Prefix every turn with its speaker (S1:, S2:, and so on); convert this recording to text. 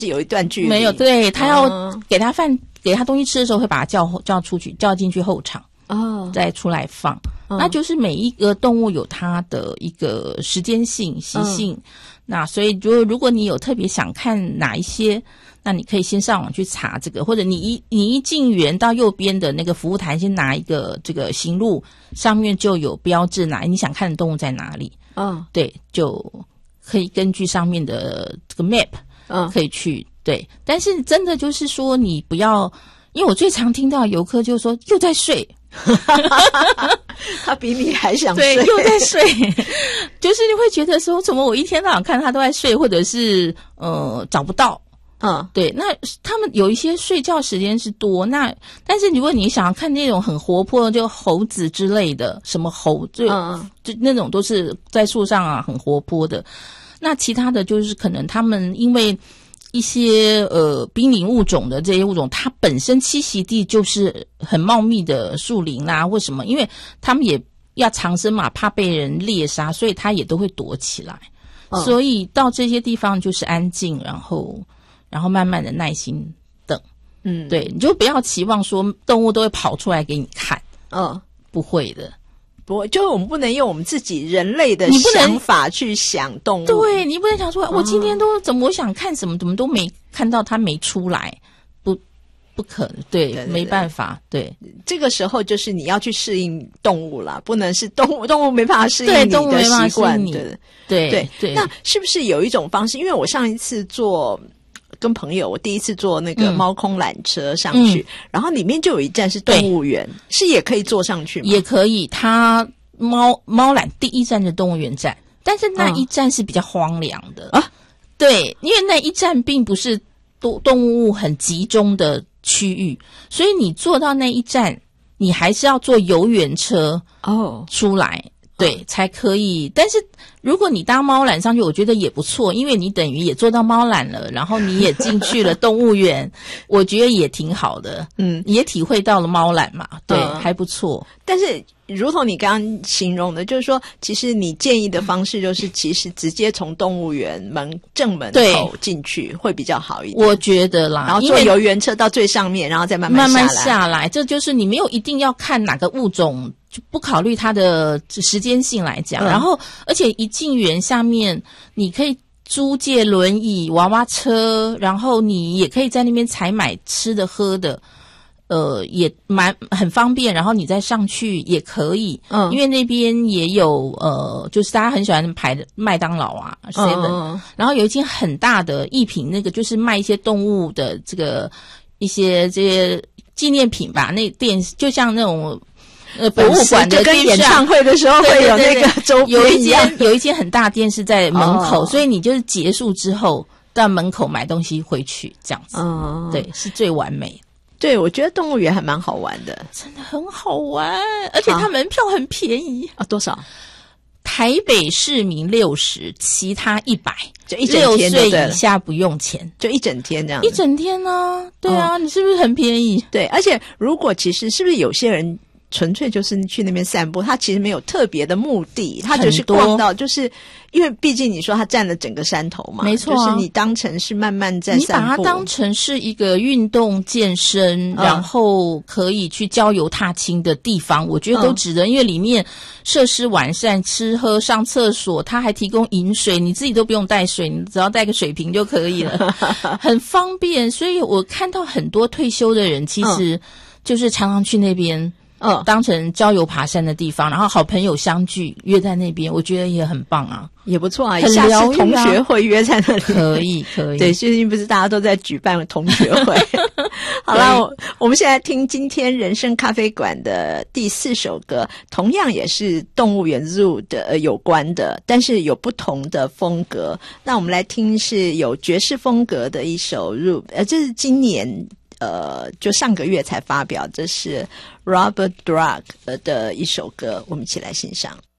S1: 有一段距离。
S2: 没有，对，他要给他饭、给他东西吃的时候，会把他叫出去，叫进去后场，再出来放。那就是每一个动物有它的一个时间性、习性。那所以如果你有特别想看哪一些，那你可以先上网去查这个，或者你一进园到右边的那个服务台，先拿一个这个行路，上面就有标志你想看的动物在哪里。对，就可以根据上面的这个 map，可以去。对，但是真的就是说你不要，因为我最常听到游客就说又在睡。
S1: 他比你还想睡，
S2: 对，又在睡。就是你会觉得说，怎么我一天到晚看他都在睡，或者是找不到。对，那他们有一些睡觉时间是多，但是如果你想要看那种很活泼的，就猴子之类的，什么猴，就那种都是在树上很活泼的。那其他的就是可能他们因为一些濒临物种的这些物种，它本身栖息地就是很茂密的树林啦，或什么，因为他们也要藏身嘛，怕被人猎杀，所以它也都会躲起来。所以到这些地方就是安静，然后慢慢的耐心等。对，你就不要期望说动物都会跑出来给你看。不会的。
S1: 不，就是我们不能用我们自己人类的想法去想动物。
S2: 对，你不能想说我今天都怎么我想看什么怎么都没看到它没出来，不可能。对，没办法。对，
S1: 这个时候就是你要去适应动物啦，不能是动物没办法适应你的习惯。对，那是不是有一种方式？因为我上一次跟朋友，我第一次坐那个猫空缆车上去，然后里面就有一站是动物园，是也可以坐上去吗？
S2: 也可以，它猫缆第一站是动物园站，但是那一站是比较荒凉的。对，因为那一站并不是动物很集中的区域，所以你坐到那一站，你还是要坐游园车出来。对，才可以。但是如果你搭猫缆上去，我觉得也不错，因为你等于也坐到猫缆了，然后你也进去了动物园，我觉得也挺好的。你也体会到了猫缆嘛，对，还不错。
S1: 但是如同你刚刚形容的，就是说其实你建议的方式就是其实直接从动物园正门口进去会比较好一点，我
S2: 觉得啦。
S1: 然后坐游园车到最上面，然后再慢慢
S2: 下来。这就是你没有一定要看哪个物种，就不考虑它的时间性来讲。然后而且一进园下面你可以租借轮椅、娃娃车，然后你也可以在那边采买吃的喝的。也很方便，然后你再上去也可以。因为那边也有就是大家很喜欢排的麦当劳啊 7，然后有一间很大的艺品，那个就是卖一些动物的这个一些这些纪念品吧，那店就像那种博物馆的，
S1: 跟演唱会的时候会有那个周边一样。
S2: 有一间很大店是在门口，所以你就是结束之后到门口买东西回去这样子。对，是最完美。
S1: 对，我觉得动物园还蛮好玩的，
S2: 真的很好玩，而且它门票很便宜
S1: 多少？
S2: 台北市民60，其他100，
S1: 就一整天
S2: ，6岁以下不用钱，
S1: 就一整天这样子。
S2: 一整天啊，对啊，你是不是很便宜？
S1: 对，而且如果其实是不是有些人纯粹就是去那边散步，他其实没有特别的目的，他只是逛到，就是因为毕竟你说他占了整个山头嘛，
S2: 没错
S1: 就是你当成是慢慢在散步，
S2: 你把它当成是一个运动健身，然后可以去郊游踏青的地方，我觉得都值得，因为里面设施完善，吃喝上厕所，它还提供饮水，你自己都不用带水，你只要带个水瓶就可以了，很方便。所以我看到很多退休的人其实就是常常去那边当成郊游爬山的地方，然后好朋友相聚约在那边，我觉得也很棒啊，
S1: 也不错啊。下次同学会约在那里，
S2: 可以。
S1: 对，最近不是大家都在举办同学会。好了，我们现在听今天人生咖啡馆的第4首歌，同样也是动物园 Zoo 的有关的，但是有不同的风格。那我们来听是有爵士风格的一首 Zoo， 这是今年就上个月才发表，这是 Robert Drake 的一首歌，我们一起来欣赏。